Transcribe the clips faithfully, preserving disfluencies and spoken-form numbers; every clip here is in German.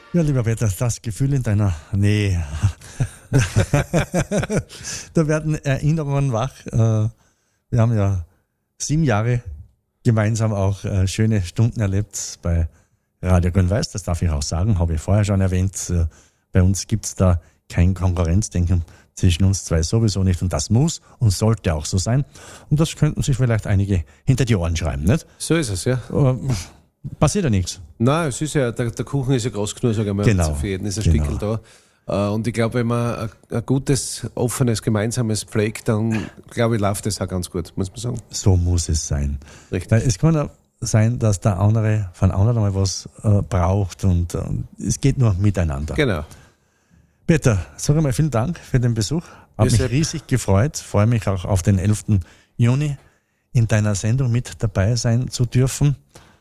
Ja, lieber Peter, das Gefühl in deiner Nähe. Da werden Erinnerungen wach. Wir haben ja sieben Jahre gemeinsam auch schöne Stunden erlebt bei Radio Grün-Weiß. Das darf ich auch sagen, habe ich vorher schon erwähnt. Bei uns gibt es da kein Konkurrenzdenken zwischen uns zwei sowieso nicht. Und das muss und sollte auch so sein. Und das könnten sich vielleicht einige hinter die Ohren schreiben, nicht? So ist es, ja. Passiert ja nichts. Nein, es ist ja, der, der Kuchen ist ja groß genug, sagen wir mal. Genau. Für jeden ist ein Genau. Stückchen da. Und ich glaube, wenn man ein, ein gutes, offenes, gemeinsames pflegt, dann glaube ich, läuft das auch ganz gut, muss man sagen. So muss es sein. Richtig. Weil es kann ja sein, dass der andere von anderen mal was äh, braucht und äh, es geht nur miteinander. Genau. Peter, sag einmal vielen Dank für den Besuch. Hat Ja, mich sehr- riesig gefreut. Freue mich auch auf den elften Juni in deiner Sendung mit dabei sein zu dürfen.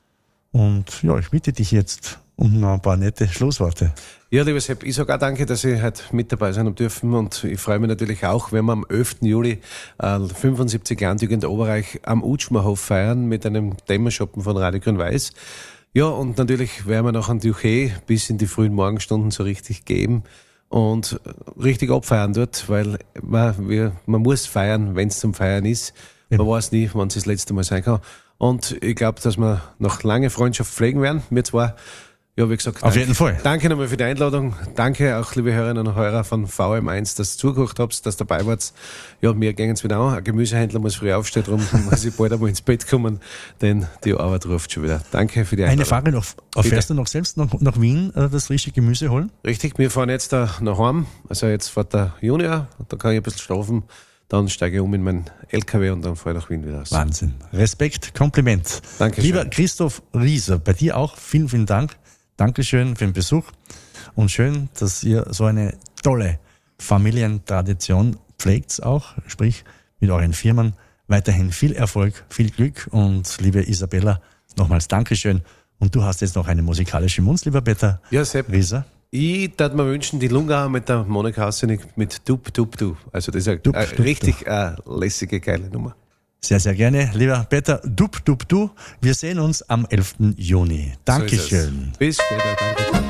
Und ja, ich bitte dich jetzt um noch ein paar nette Schlussworte. Ja, lieber Sepp, ich sage auch danke, dass ich heute mit dabei sein dürfen und ich freue mich natürlich auch, wenn wir am elften Juli äh, fünfundsiebzig Jahre Jugend Oberreich am Utschmerhof feiern mit einem Dämmerschoppen von Radio Grün-Weiß. Ja, und natürlich werden wir noch ein Duché bis in die frühen Morgenstunden so richtig geben und richtig abfeiern dort, weil man, wir, man muss feiern, wenn es zum Feiern ist. Man Eben. weiß nie, wann es das letzte Mal sein kann. Und ich glaube, dass wir noch lange Freundschaft pflegen werden. Wir zwar, ja, wie gesagt, Auf danke, jeden Fall. danke nochmal für die Einladung. Danke auch, liebe Hörerinnen und Hörer von V M eins, dass ihr zugehört habt, dass ihr dabei wart. Ja, mir gehen es wieder an. Ein Gemüsehändler muss früh aufstehen, darum muss ich bald einmal ins Bett kommen, denn die Arbeit ruft schon wieder. Danke für die Einladung. Eine Frage noch. Bitte. Fährst du noch selbst nach, nach Wien äh, das frische Gemüse holen? Richtig, wir fahren jetzt da nach Heim. Also jetzt fährt der Junior, da kann ich ein bisschen schlafen. Dann steige ich um in meinen L K W und dann fahre ich nach Wien wieder aus. Wahnsinn. Respekt, Kompliment. Dankeschön. Lieber Christoph Rieser, bei dir auch vielen, vielen Dank. Dankeschön für den Besuch und schön, dass ihr so eine tolle Familientradition pflegt auch, sprich mit euren Firmen. Weiterhin viel Erfolg, viel Glück und liebe Isabella, nochmals Dankeschön. Und du hast jetzt noch eine musikalische Munz, lieber Peter Ja, Sepp. Rieser. Ich würde mir wünschen, die Lunga mit der Monika Hassenig mit Dup, Dup, Du. Also das ist eine, Dup, eine Dup, richtig äh, lässige, geile Nummer. Sehr, sehr gerne. Lieber Peter, dup, dup, du. Wir sehen uns am elften Juni. So ist es. Dankeschön. Bis später, danke.